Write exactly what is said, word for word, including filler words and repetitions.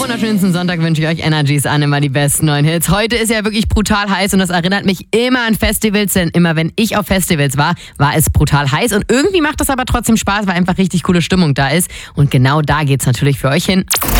wunderschönsten Sonntag wünsche ich euch. Energies an, immer die besten neuen Hits. Heute ist ja wirklich brutal heiß und das erinnert mich immer an Festivals, denn immer wenn ich auf Festivals war, war es brutal heiß und irgendwie macht das aber trotzdem Spaß, weil einfach richtig coole Stimmung da ist und genau da geht's natürlich für euch hin.